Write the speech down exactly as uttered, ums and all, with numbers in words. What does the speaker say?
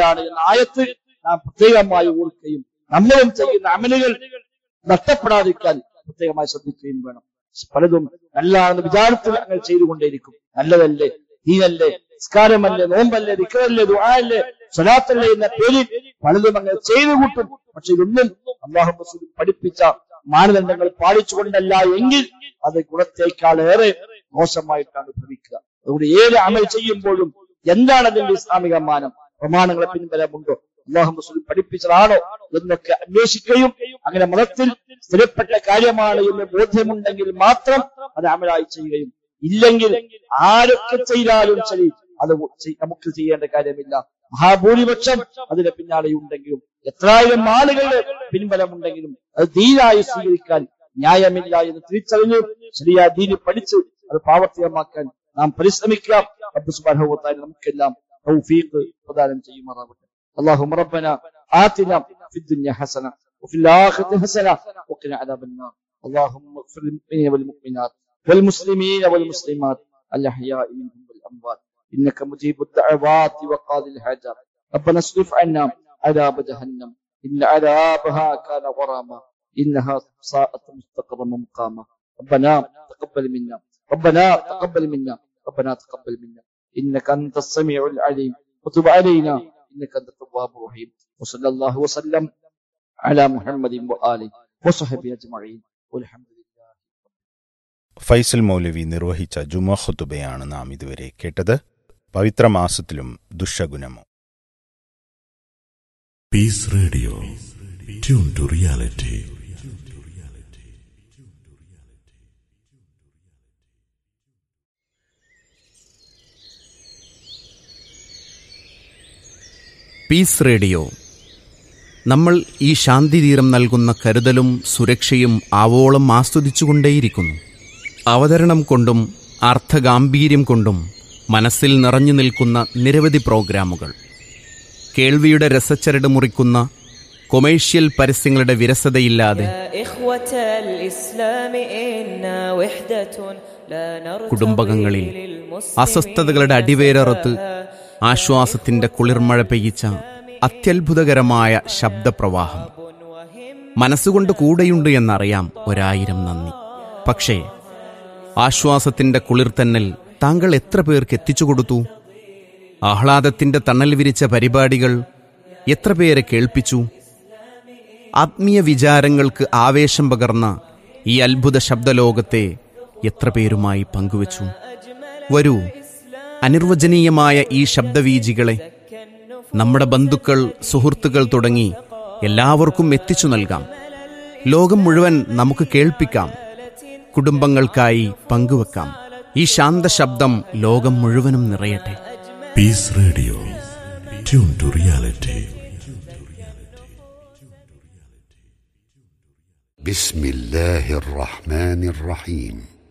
ആരാണ് എന്ന ആയത്ത് നാം പ്രത്യേകമായി ഓർക്കുകയും നമ്മളും ചെയ്യുന്ന അമലുകൾ നഷ്ടപ്പെടാതിരിക്കാൻ പ്രത്യേകമായി ശ്രദ്ധിക്കുകയും വേണം. പലതും നല്ലതാണെന്ന് വിചാരത്തിൽ അങ്ങനെ ചെയ്തുകൊണ്ടേയിരിക്കും. നല്ലതല്ലേ, ദീനല്ലേ, നിസ്കാരമല്ലേ, നോമ്പല്ലേ, ദിക്റല്ലേ, ദുആഅല്ലേ, സ്വലാത്തല്ലേ എന്ന പേരിൽ പലതും അങ്ങനെ ചെയ്തു കൂട്ടും. പക്ഷെ ഇതൊന്നും അല്ലാഹു റസൂൽ പഠിപ്പിച്ച മാനദണ്ഡങ്ങൾ പാലിച്ചുകൊണ്ടല്ല എങ്കിൽ അത് ഗുണത്തേക്കാളേറെ മോശമായിട്ടാണ് ഭവിക്കുക. അതുകൊണ്ട് ഏത് അമൽ ചെയ്യുമ്പോഴും എന്താണ് അതിന്റെ ഇസ്ലാമിക മാനം, പ്രമാണങ്ങളെ പിൻബലമുണ്ടോ, അല്ലാഹു റസൂൽ പഠിപ്പിച്ചതാണോ എന്നൊക്കെ അന്വേഷിക്കുകയും അങ്ങനെ മതത്തിൽ സ്ഥിരപ്പെട്ട കാര്യമാണ് എന്ന് ബോധ്യമുണ്ടെങ്കിൽ മാത്രം അത് അമലായി ചെയ്യുകയും, ഇല്ലെങ്കിൽ ആരൊക്കെ ചെയ്താലും ശരി അത് നമുക്ക് ചെയ്യേണ്ട കാര്യമില്ല. മഹാഭൂരിപക്ഷം അതിന്റെ പിന്നാലെ ഉണ്ടെങ്കിലും എത്രായിരം ആളുകളുടെ പിൻബലമുണ്ടെങ്കിലും അത് ദീനായി സ്വീകരിക്കാൻ ന്യായമില്ല എന്ന് തിരിച്ചറിഞ്ഞ് ശരിയായ ദീനി പഠിച്ച് അത് പ്രാവർത്തികമാക്കാൻ നാം പരിശ്രമിക്കുക. റബ്ബ് സുബ്ഹാനഹു വ തആല നമുക്കെല്ലാം തൗഫീഖ് പ്രദാനം ചെയ്യുമാറാവട്ടെ. اللهم ربنا آتنا في الدنيا حسنة وفي الآخرة حسنة وقنا عذاب النار. اللهم اغفر للمؤمنين والمؤمنات والمسلمين والمسلمات الأحياء منهم والأموات إنك مجيب الدعوات وقاضي الحاجات. ربنا اصرف عنا عذاب جهنم إن عذابها كان غراما إنها ساءت مستقرا ومقاما. ربنا تقبل منا ربنا تقبل منا ربنا تقبل منا إنك أنت السميع العليم وتب علينا إنك أنت التواب الرحيم. وصلى الله وسلم على محمد وآله وصحبه أجمعين والحمد لله. ഫൈസൽ മൗലവി നിർവഹിച്ച ജുമുഅ ഖുതുബയാണ് നാം ഇതുവരെ കേട്ടത്. പവിത്ര മാസത്തിലും ദുശഗുണമോ. Piece radio, tune to reality. Piece radio. നമ്മൾ ഈ ശാന്തിതീരം നൽകുന്ന കരുതലും സുരക്ഷയും ആവോളം ആസ്വദിച്ചുകൊണ്ടേയിരിക്കുന്നു. അവതരണം കൊണ്ടും അർത്ഥഗാംഭീര്യം കൊണ്ടും മനസ്സിൽ നിറഞ്ഞു നിൽക്കുന്ന നിരവധി പ്രോഗ്രാമുകൾ, കേൾവിയുടെ രസച്ചരട് മുറിക്കുന്ന കൊമേഴ്ഷ്യൽ പരസ്യങ്ങളുടെ വിരസതയില്ലാതെ കുടുംബകങ്ങളിൽ അസ്വസ്ഥതകളുടെ അടിവേരറുത്ത് ആശ്വാസത്തിന്റെ കുളിർമഴ പെയ്യിച്ച അത്യത്ഭുതകരമായ ശബ്ദപ്രവാഹം. മനസ്സുകൊണ്ട് കൂടെയുണ്ട് എന്നറിയാം, ഒരായിരം നന്ദി. പക്ഷേ ആശ്വാസത്തിന്റെ കുളിർത്തന്നൽ താങ്കൾ എത്ര പേർക്ക് എത്തിച്ചു കൊടുത്തു? ആഹ്ലാദത്തിന്റെ തണൽ വിരിച്ച പരിപാടികൾ എത്ര പേരെ കേൾപ്പിച്ചു? ആത്മീയ വിചാരങ്ങൾക്ക് ആവേശം പകർന്ന ഈ അത്ഭുത ശബ്ദലോകത്തെ എത്ര പേരുമായി പങ്കുവച്ചു? വരൂ, അനിർവചനീയമായ ഈ ശബ്ദവീജികളെ നമ്മുടെ ബന്ധുക്കൾ, സുഹൃത്തുക്കൾ തുടങ്ങി എല്ലാവർക്കും എത്തിച്ചു നൽകാം. ലോകം മുഴുവൻ നമുക്ക് കേൾപ്പിക്കാം, കുടുംബങ്ങൾക്കായി പങ്കുവെക്കാം. ഈ ശാന്ത ശബ്ദം ലോകം മുഴുവനും നിറയട്ടെ. Piece radio, tune to reality. ബിസ്മില്ലാഹിർ റഹ്മാനിർ റഹീം.